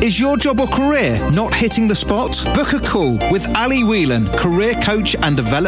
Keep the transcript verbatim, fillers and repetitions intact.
Is your job or career not hitting the spot? Book a call with Ali Whelan, career coach and development